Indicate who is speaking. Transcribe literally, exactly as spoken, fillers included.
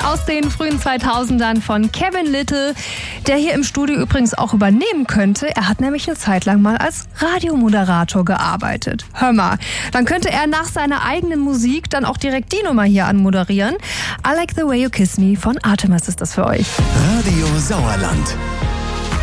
Speaker 1: aus den frühen zweitausendern von Kevin Lyttle, der hier im Studio übrigens auch übernehmen könnte. Er hat nämlich eine Zeit lang mal als Radiomoderator gearbeitet. Hör mal, dann könnte er nach seiner eigenen Musik dann auch direkt die Nummer hier anmoderieren. I Like the Way You Kiss Me von Artemis ist das für euch.
Speaker 2: Radio Sauerland.